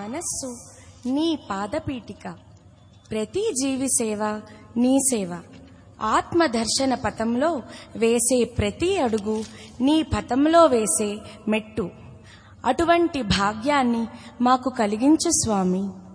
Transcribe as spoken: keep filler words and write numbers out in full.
మనస్సు నీ పాదపీఠిక. ప్రతి జీవి సేవ నీ సేవ. ఆత్మదర్శన పథంలో వేసే ప్రతి అడుగు నీ పథంలో వేసే మెట్టు. అటువంటి భాగ్యాన్ని మాకు కలిగించు స్వామి.